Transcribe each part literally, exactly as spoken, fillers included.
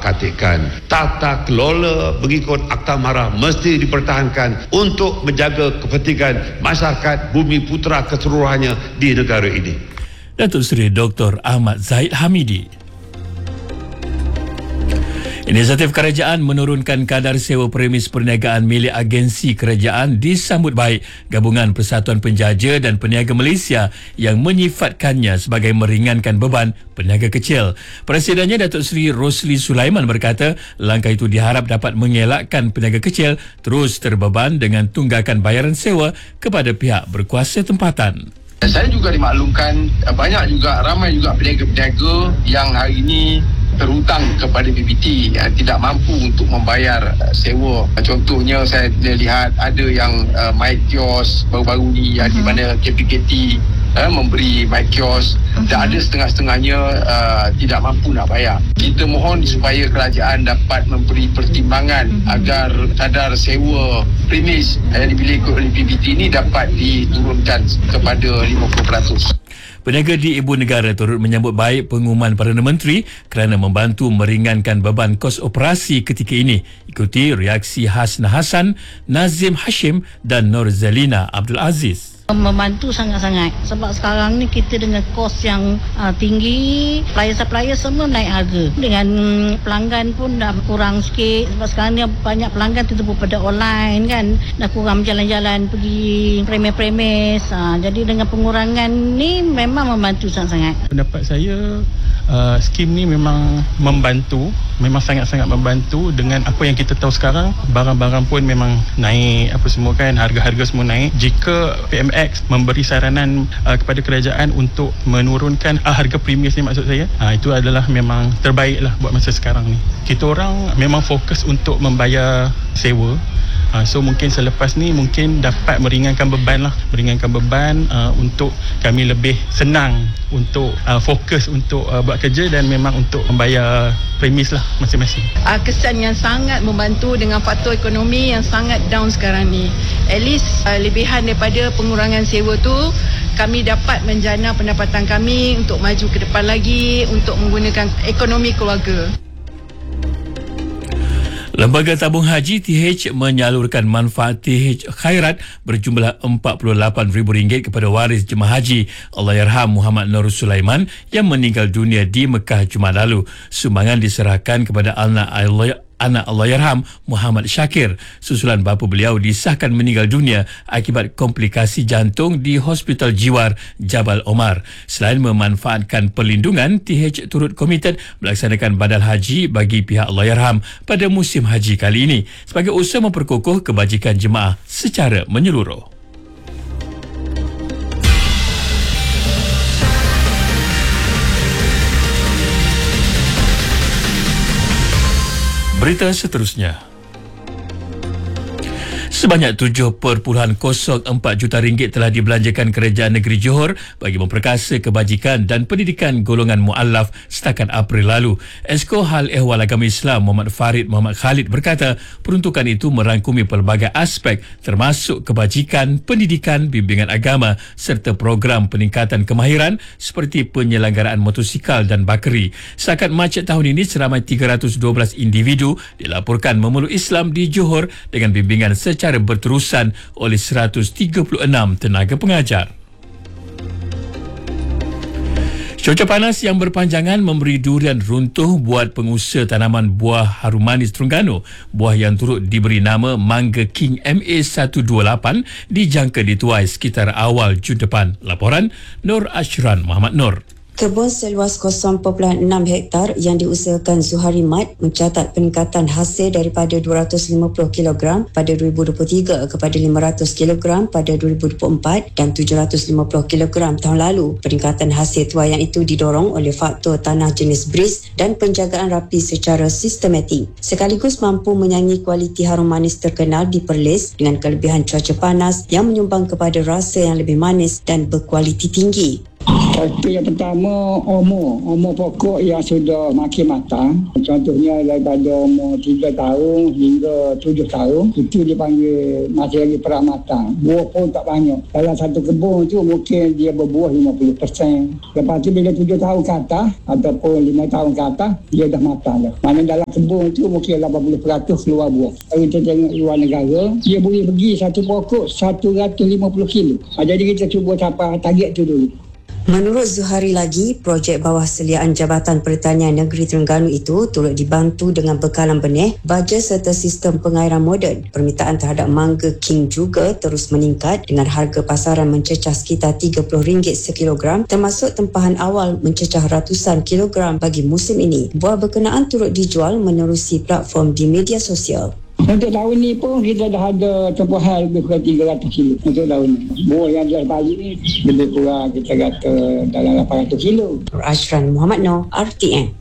utak-atikkan. Tata kelola mengikut Akta Mara mesti dipertahankan untuk menjaga kepentingan masyarakat Bumi Putera keseluruhannya di negara ini. Datuk Seri Doktor Ahmad Zahid Hamidi. Inisiatif kerajaan menurunkan kadar sewa premis perniagaan milik agensi kerajaan disambut baik Gabungan Persatuan Penjaja dan Peniaga Malaysia yang menyifatkannya sebagai meringankan beban peniaga kecil. Presidennya Datuk Seri Rosli Sulaiman berkata langkah itu diharap dapat mengelakkan peniaga kecil terus terbeban dengan tunggakan bayaran sewa kepada pihak berkuasa tempatan. Saya juga dimaklumkan banyak juga ramai juga peniaga-peniaga yang hari ini terhutang kepada B B T, yang tidak mampu untuk membayar sewa. Contohnya saya lihat ada yang uh, my kios baru-baru ni uh, di mana K P K T uh, memberi my kios dan ada setengah-setengahnya uh, tidak mampu nak bayar. Kita mohon supaya kerajaan dapat memberi pertimbangan agar kadar sewa premis yang dimiliki oleh B B T ini dapat diturunkan kepada lima puluh peratus. Peniaga di Ibu Negara turut menyambut baik pengumuman Perdana Menteri kerana membantu meringankan beban kos operasi ketika ini. Ikuti reaksi Hasna Hassan, Nazim Hashim dan Nur Zalina Abdul Aziz. Membantu sangat-sangat sebab sekarang ni kita dengan kos yang uh, tinggi, supplier-supplier semua naik harga. Dengan pelanggan pun dah kurang sikit sebab sekarang ni banyak pelanggan tertuju pada online kan, dah kurang jalan-jalan pergi premis-premis. Uh, jadi dengan pengurangan ni memang membantu sangat-sangat. Pendapat saya uh, skim ni memang membantu, memang sangat-sangat membantu. Dengan apa yang kita tahu sekarang, barang-barang pun memang naik apa semua kan, harga-harga semua naik. Jika P M X memberi saranan uh, kepada kerajaan untuk menurunkan uh, harga premis ni, maksud saya uh, itu adalah memang terbaik lah buat masa sekarang ni. Kita orang memang fokus untuk membayar sewa, uh, so mungkin selepas ni mungkin dapat meringankan beban lah, meringankan beban uh, untuk kami lebih senang untuk uh, fokus untuk uh, buat kerja dan memang untuk membayar premis lah masing-masing. Uh, kesan yang sangat membantu dengan faktor ekonomi yang sangat down sekarang ni. At least uh, lebihan daripada pengurangan sewa tu, kami dapat menjana pendapatan kami untuk maju ke depan lagi untuk menggunakan ekonomi keluarga. Lembaga Tabung Haji T H menyalurkan manfaat T H Khairat berjumlah empat puluh lapan ribu ringgit kepada waris jemaah haji Allahyarham Muhammad Nur Sulaiman yang meninggal dunia di Mekah Jumaat lalu. Sumbangan diserahkan kepada anak Allah anak Allahyarham Muhammad Syakir susulan bapa beliau disahkan meninggal dunia akibat komplikasi jantung di Hospital Jiwar Jabal Omar. Selain memanfaatkan perlindungan, T H turut komited melaksanakan badal haji bagi pihak Allahyarham pada musim haji kali ini sebagai usaha memperkukuh kebajikan jemaah secara menyeluruh. Berita seterusnya. Sebanyak tujuh perpuluhan kosong empat juta ringgit telah dibelanjakan Kerajaan Negeri Johor bagi memperkasa kebajikan dan pendidikan golongan mu'alaf setakat April lalu. Esko Hal Ehwal Agama Islam Muhammad Farid Muhammad Khalid berkata peruntukan itu merangkumi pelbagai aspek termasuk kebajikan, pendidikan, bimbingan agama serta program peningkatan kemahiran seperti penyelenggaraan motosikal dan bakeri. Setakat Mac tahun ini seramai tiga ratus dua belas individu dilaporkan memeluk Islam di Johor dengan bimbingan secara secara berterusan oleh seratus tiga puluh enam tenaga pengajar. Cuaca panas yang berpanjangan memberi durian runtuh buat pengusaha tanaman buah harum manis Terengganu. Buah yang turut diberi nama Mangga King M A seratus dua puluh lapan dijangka dituai sekitar awal Jun depan. Laporan Nur Ashran Muhammad Nur. Kebun seluas kosong perpuluhan enam hektar yang diusahakan Zuhari Mat mencatat peningkatan hasil daripada dua ratus lima puluh kilogram pada dua ribu dua puluh tiga kepada lima ratus kilogram pada dua ribu dua puluh empat dan tujuh ratus lima puluh kilogram tahun lalu. Peningkatan hasil tuaian itu didorong oleh faktor tanah jenis bris dan penjagaan rapi secara sistematik. Sekaligus mampu menyanyi kualiti harum manis terkenal di Perlis dengan kelebihan cuaca panas yang menyumbang kepada rasa yang lebih manis dan berkualiti tinggi. Faktor yang pertama, umur. Umur pokok yang sudah makin matang. Contohnya daripada umur tiga tahun hingga tujuh tahun, itu dipanggil masih lagi pramatang. Buah pun tak banyak. Dalam satu kebun tu mungkin dia berbuah lima puluh peratus. Lepas tu bila tujuh tahun ke atas ataupun lima tahun ke atas, dia dah matang dah. Mana dalam kebun tu mungkin lapan puluh peratus keluar buah. Kalau kita tengok luar negara, dia boleh pergi satu pokok seratus lima puluh kilo. Ha, jadi kita cuba capai target tu dulu. Menurut Zuhari lagi, projek bawah seliaan Jabatan Pertanian Negeri Terengganu itu turut dibantu dengan bekalan benih, baja serta sistem pengairan moden. Permintaan terhadap mangga King juga terus meningkat dengan harga pasaran mencecah sekitar tiga puluh ringgit sekilogram, termasuk tempahan awal mencecah ratusan kilogram bagi musim ini. Buah berkenaan turut dijual menerusi platform di media sosial. Untuk tahun ni pun kita dah ada tempahan lebih kurang tiga ratus kilo untuk tahun ni. Buah yang jual balik ni lebih kurang kita kata dalam lapan ratus kilo. Ashran Muhammad Noor, R T M.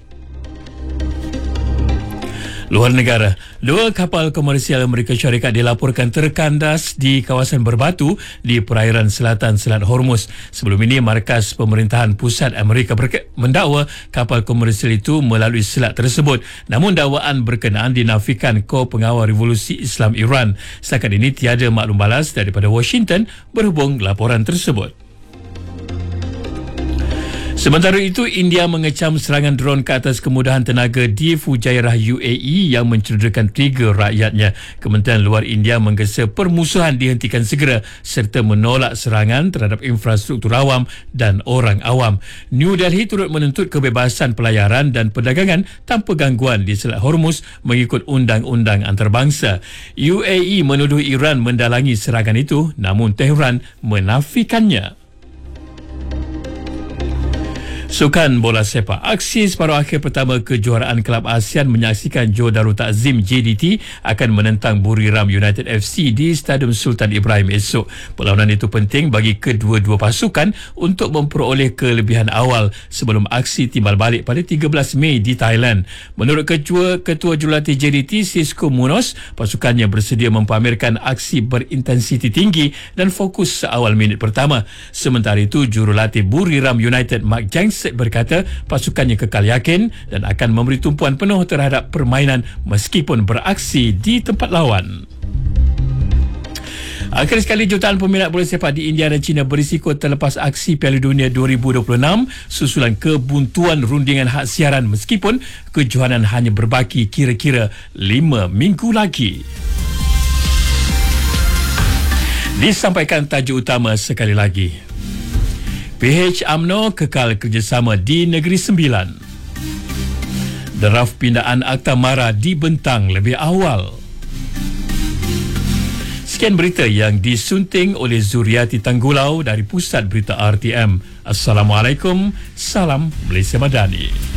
Luar negara, dua kapal komersial Amerika Syarikat dilaporkan terkandas di kawasan berbatu di perairan selatan Selat Hormuz. Sebelum ini, markas pemerintahan pusat Amerika berke- mendakwa kapal komersial itu melalui selat tersebut. Namun dakwaan berkenaan dinafikan Kor Pengawal Revolusi Islam Iran. Setakat ini tiada maklum balas daripada Washington berhubung laporan tersebut. Sementara itu, India mengecam serangan dron ke atas kemudahan tenaga di Fujairah U A E yang mencederakan tiga rakyatnya. Kementerian Luar India menggesa permusuhan dihentikan segera serta menolak serangan terhadap infrastruktur awam dan orang awam. New Delhi turut menuntut kebebasan pelayaran dan perdagangan tanpa gangguan di Selat Hormuz mengikut undang-undang antarabangsa. U A E menuduh Iran mendalangi serangan itu, namun Tehran menafikannya. Sukan bola sepak. Aksi separuh akhir pertama kejuaraan Kelab ASEAN menyaksikan Johor Darul Takzim J D T akan menentang Buriram United F C di Stadium Sultan Ibrahim esok. Perlawanan itu penting bagi kedua-dua pasukan untuk memperoleh kelebihan awal sebelum aksi timbal balik pada tiga belas Mei di Thailand. Menurut Ketua Ketua Jurulatih J D T Sisko Munoz, pasukannya bersedia mempamerkan aksi berintensiti tinggi dan fokus seawal minit pertama. Sementara itu, Jurulatih Buriram United Mark Janks berkata pasukannya kekal yakin dan akan memberi tumpuan penuh terhadap permainan meskipun beraksi di tempat lawan. Akhir sekali, jutaan peminat bola sepak di India dan China berisiko terlepas aksi Piala Dunia dua ribu dua puluh enam susulan kebuntuan rundingan hak siaran meskipun kejohanan hanya berbaki kira-kira lima minggu lagi. Disampaikan tajuk utama sekali lagi. P H U M N O kekal kerjasama di Negeri Sembilan. Draft pindaan Akta Mara dibentang lebih awal. Sekian berita yang disunting oleh Zuriati Tanggulau dari Pusat Berita R T M. Assalamualaikum, salam Malaysia Madani.